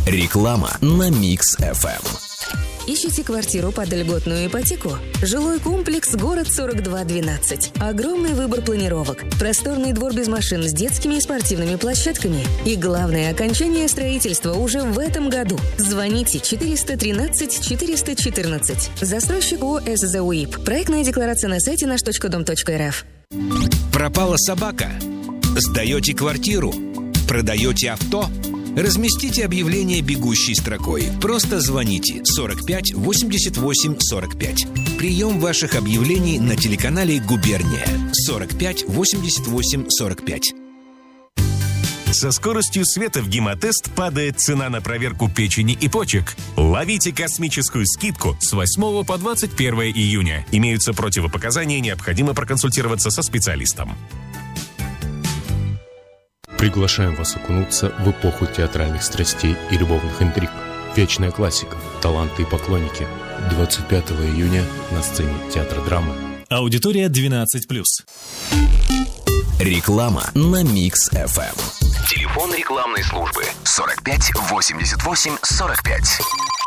Реклама на Mix-FM. Ищите квартиру под льготную ипотеку? Жилой комплекс «Город 4212». Огромный выбор планировок, просторный двор без машин с детскими и спортивными площадками. И главное, окончание строительства уже в этом году. Звоните 413 414. Застройщик ООО «СЗУИП». Проектная декларация на сайте наш.дом.рф. Пропала собака? Сдаете квартиру? Продаете авто? Разместите объявление бегущей строкой. Просто звоните 45 88 45. Прием ваших объявлений на телеканале «Губерния» 45 88 45. Со скоростью света в Гемотест падает цена на проверку печени и почек. Ловите космическую скидку с 8 по 21 июня. Имеются противопоказания, необходимо проконсультироваться со специалистом. Приглашаем вас окунуться в эпоху театральных страстей и любовных интриг. Вечная классика, таланты и поклонники. 25 июня на сцене Театра драмы. Аудитория 12+. Реклама на Mix-FM. Телефон рекламной службы 45 88 45.